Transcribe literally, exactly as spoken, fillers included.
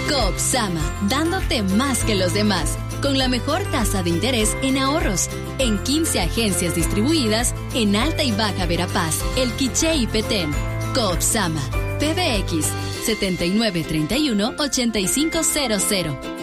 Coopsama, dándote más que los demás, con la mejor tasa de interés en ahorros, en quince agencias distribuidas en Alta y Baja Verapaz, El Quiché y Petén. Coopsama, P B X, setenta y nueve treinta y uno ochenta y cinco cero cero.